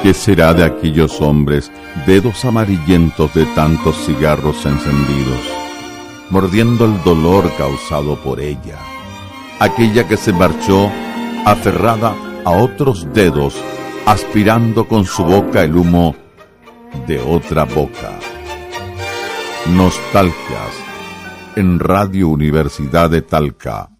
¿Qué será de aquellos hombres, dedos amarillentos de tantos cigarros encendidos, mordiendo el dolor causado por ella? Aquella que se marchó aferrada a otros dedos, aspirando con su boca el humo de otra boca. Nostalgias en Radio Universidad de Talca.